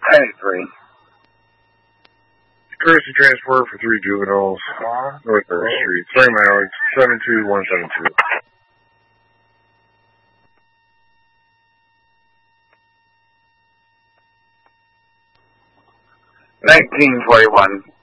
93. Courtesy transport for 3 juveniles, North Third Street, same mileage, 72172. 1941.